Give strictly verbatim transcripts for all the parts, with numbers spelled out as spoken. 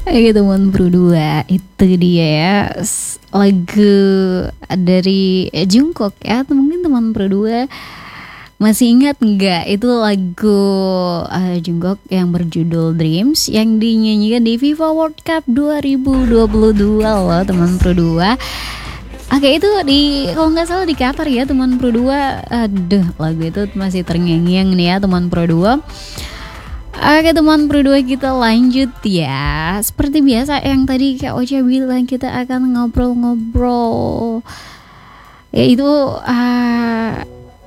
Oke teman Pro dua, itu dia ya s- lagu dari Jungkook ya. Mungkin teman Pro dua masih ingat nggak itu lagu uh, Jungkook yang berjudul Dreams yang dinyanyikan di FIFA World Cup dua ribu dua puluh dua loh teman Pro dua. Oke, itu di kalau nggak salah di Qatar ya teman Pro dua. Aduh, lagu itu masih terngiang-ngiang nih ya teman Pro dua. Oke teman Pro dua, kita lanjut ya. Seperti biasa yang tadi Kak Ocha bilang, kita akan ngobrol-ngobrol, yaitu uh,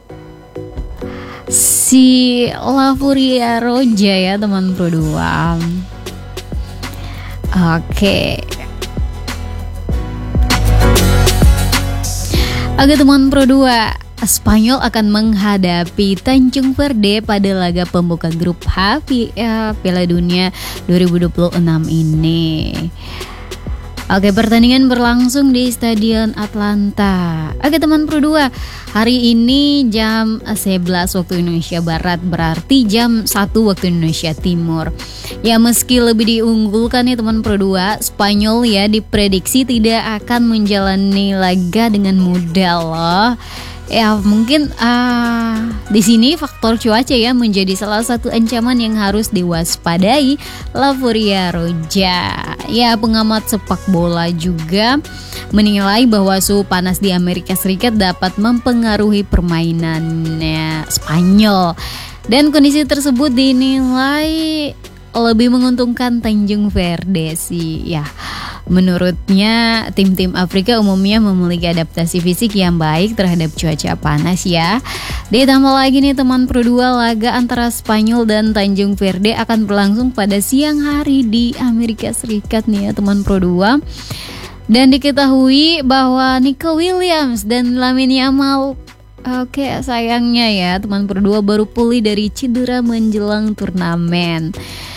si Lafuria Roja ya teman Pro dua. Oke. Oke teman Pro dua, Spanyol akan menghadapi Tanjung Verde pada laga pembuka grup H Piala Dunia dua ribu dua puluh enam ini. Oke, pertandingan berlangsung di Stadion Atlanta. Oke teman Pro dua, hari ini jam sebelas waktu Indonesia Barat, berarti jam satu waktu Indonesia Timur. Ya, meski lebih diunggulkan nih teman Pro dua, Spanyol ya diprediksi tidak akan menjalani laga dengan mudah loh. Ya mungkin uh, di sini faktor cuaca ya menjadi salah satu ancaman yang harus diwaspadai Lafuria Roja. Ya, pengamat sepak bola juga menilai bahwa suhu panas di Amerika Serikat dapat mempengaruhi permainannya Spanyol, dan kondisi tersebut dinilai lebih menguntungkan Tanjung Verde sih ya. Menurutnya, tim-tim Afrika umumnya memiliki adaptasi fisik yang baik terhadap cuaca panas ya. Ditambah lagi nih teman Pro dua, laga antara Spanyol dan Tanjung Verde akan berlangsung pada siang hari di Amerika Serikat nih ya teman Pro dua. Dan diketahui bahwa Nico Williams dan Lamine Yamal, oke sayangnya ya teman Pro dua, baru pulih dari cedera menjelang turnamen.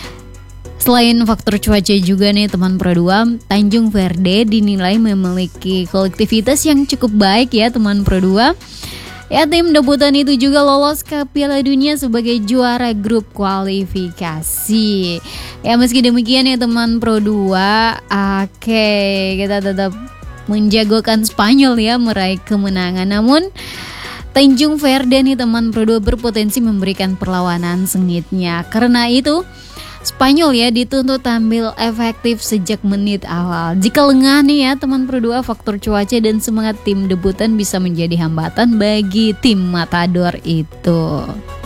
Selain faktor cuaca juga nih teman Pro dua, Tanjung Verde dinilai memiliki kolektivitas yang cukup baik ya teman Pro dua. Ya, tim debutan itu juga lolos ke Piala Dunia sebagai juara grup kualifikasi. Ya, meski demikian ya teman Pro dua, oke, kita tetap menjagokan Spanyol ya meraih kemenangan. Namun Tanjung Verde nih teman Pro dua berpotensi memberikan perlawanan sengitnya. Karena itu Spanyol ya dituntut tampil efektif sejak menit awal. Jika lengah nih ya teman Pro dua, faktor cuaca dan semangat tim debutan bisa menjadi hambatan bagi tim Matador itu.